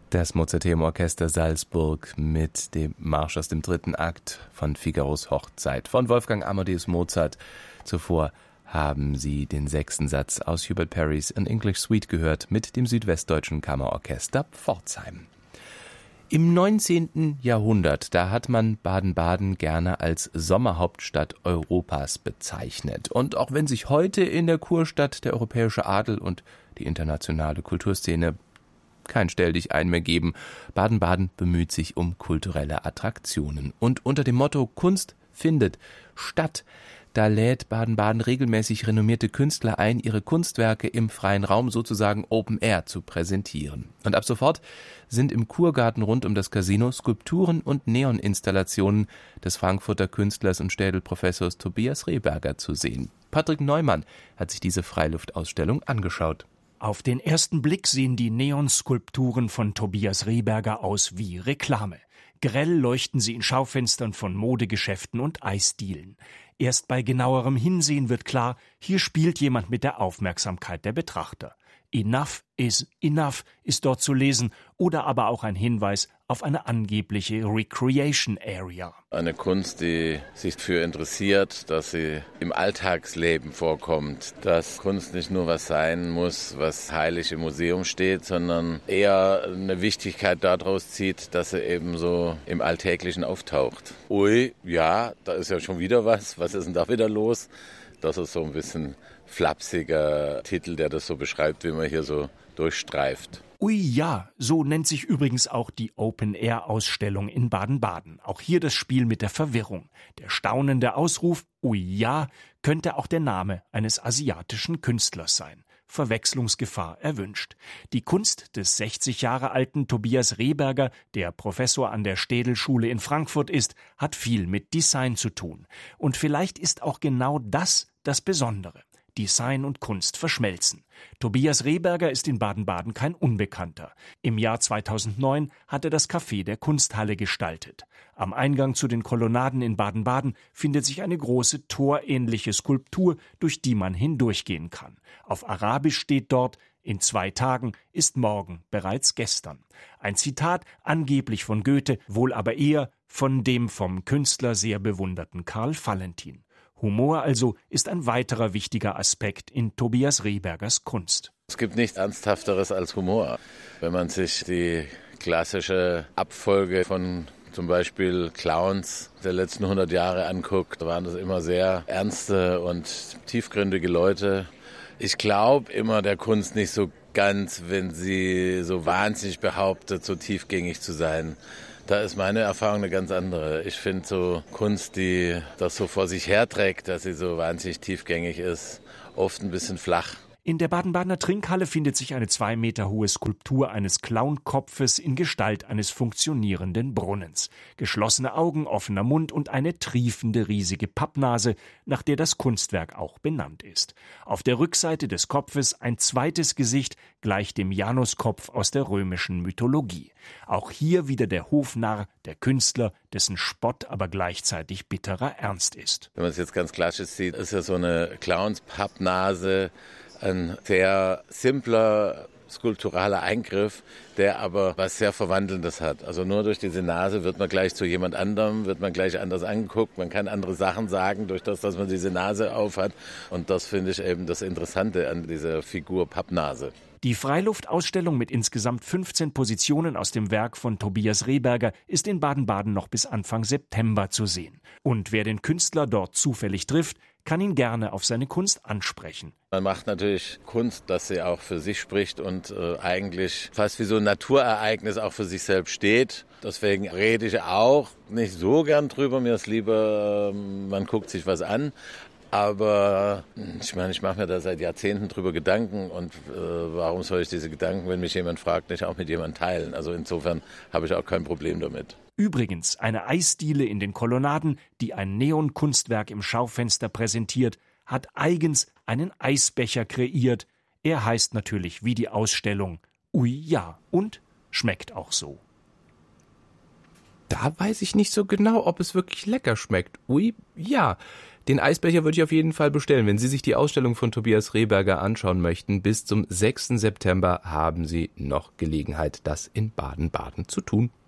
Das Mozarteum-Orchester Salzburg mit dem Marsch aus dem 3. Akt von Figaros Hochzeit von Wolfgang Amadeus Mozart. Zuvor haben Sie den 6. Satz aus Hubert Parrys An English Suite gehört mit dem Südwestdeutschen Kammerorchester Pforzheim. Im 19. Jahrhundert, da hat man Baden-Baden gerne als Sommerhauptstadt Europas bezeichnet. Und auch wenn sich heute in der Kurstadt der europäische Adel und die internationale Kulturszene kein Stelldichein mehr geben, Baden-Baden bemüht sich um kulturelle Attraktionen. Und unter dem Motto Kunst findet statt, da lädt Baden-Baden regelmäßig renommierte Künstler ein, ihre Kunstwerke im freien Raum sozusagen Open Air zu präsentieren. Und ab sofort sind im Kurgarten rund um das Casino Skulpturen und Neoninstallationen des Frankfurter Künstlers und Städelprofessors Tobias Rehberger zu sehen. Patrick Neumann hat sich diese Freiluftausstellung angeschaut. Auf den ersten Blick sehen die Neonskulpturen von Tobias Rehberger aus wie Reklame. Grell leuchten sie in Schaufenstern von Modegeschäften und Eisdielen. Erst bei genauerem Hinsehen wird klar, hier spielt jemand mit der Aufmerksamkeit der Betrachter. Enough is enough ist dort zu lesen oder aber auch ein Hinweis auf eine angebliche Recreation Area. Eine Kunst, die sich dafür interessiert, dass sie im Alltagsleben vorkommt, dass Kunst nicht nur was sein muss, was heilig im Museum steht, sondern eher eine Wichtigkeit daraus zieht, dass sie eben so im Alltäglichen auftaucht. Ui, ja, da ist ja schon wieder was ist denn da wieder los? Das ist so ein bisschen flapsiger Titel, der das so beschreibt, wie man hier so durchstreift. Ui ja, so nennt sich übrigens auch die Open-Air-Ausstellung in Baden-Baden. Auch hier das Spiel mit der Verwirrung. Der staunende Ausruf Ui ja könnte auch der Name eines asiatischen Künstlers sein. Verwechslungsgefahr erwünscht. Die Kunst des 60 Jahre alten Tobias Rehberger, der Professor an der Städelschule in Frankfurt ist, hat viel mit Design zu tun. Und vielleicht ist auch genau das Besondere. Design und Kunst verschmelzen. Tobias Rehberger ist in Baden-Baden kein Unbekannter. Im Jahr 2009 hat er das Café der Kunsthalle gestaltet. Am Eingang zu den Kolonnaden in Baden-Baden findet sich eine große torähnliche Skulptur, durch die man hindurchgehen kann. Auf Arabisch steht dort: In 2 Tagen ist morgen bereits gestern. Ein Zitat angeblich von Goethe, wohl aber eher von dem vom Künstler sehr bewunderten Karl Valentin. Humor also ist ein weiterer wichtiger Aspekt in Tobias Rehbergers Kunst. Es gibt nichts Ernsthafteres als Humor. Wenn man sich die klassische Abfolge von zum Beispiel Clowns der letzten 100 Jahre anguckt, waren das immer sehr ernste und tiefgründige Leute. Ich glaube immer der Kunst nicht so ganz, wenn sie so wahnsinnig behauptet, so tiefgängig zu sein. Da ist meine Erfahrung eine ganz andere. Ich finde so Kunst, die das so vor sich herträgt, dass sie so wahnsinnig tiefgängig ist, oft ein bisschen flach. In der Baden-Badener Trinkhalle findet sich eine 2 Meter hohe Skulptur eines Clownkopfes in Gestalt eines funktionierenden Brunnens. Geschlossene Augen, offener Mund und eine triefende riesige Pappnase, nach der das Kunstwerk auch benannt ist. Auf der Rückseite des Kopfes ein zweites Gesicht, gleich dem Januskopf aus der römischen Mythologie. Auch hier wieder der Hofnarr, der Künstler, dessen Spott aber gleichzeitig bitterer Ernst ist. Wenn man es jetzt ganz klassisch sieht, ist ja so eine Clowns-Pappnase ein sehr simpler skulpturaler Eingriff, der aber was sehr Verwandelndes hat. Also nur durch diese Nase wird man gleich zu jemand anderem, wird man gleich anders angeguckt, man kann andere Sachen sagen, durch das, dass man diese Nase aufhat. Und das finde ich eben das Interessante an dieser Figur Pappnase. Die Freiluftausstellung mit insgesamt 15 Positionen aus dem Werk von Tobias Rehberger ist in Baden-Baden noch bis Anfang September zu sehen. Und wer den Künstler dort zufällig trifft, kann ihn gerne auf seine Kunst ansprechen. Man macht natürlich Kunst, dass sie auch für sich spricht und eigentlich fast wie so ein Naturereignis auch für sich selbst steht. Deswegen rede ich auch nicht so gern drüber. Mir ist lieber, man guckt sich was an. Aber ich mache mir da seit Jahrzehnten drüber Gedanken und warum soll ich diese Gedanken, wenn mich jemand fragt, nicht auch mit jemandem teilen? Also insofern habe ich auch kein Problem damit. Übrigens, eine Eisdiele in den Kolonnaden, die ein Neonkunstwerk im Schaufenster präsentiert, hat eigens einen Eisbecher kreiert. Er heißt natürlich wie die Ausstellung Ui ja und schmeckt auch so. Da weiß ich nicht so genau, ob es wirklich lecker schmeckt. Ui ja. Den Eisbecher würde ich auf jeden Fall bestellen. Wenn Sie sich die Ausstellung von Tobias Rehberger anschauen möchten, bis zum 6. September haben Sie noch Gelegenheit, das in Baden-Baden zu tun.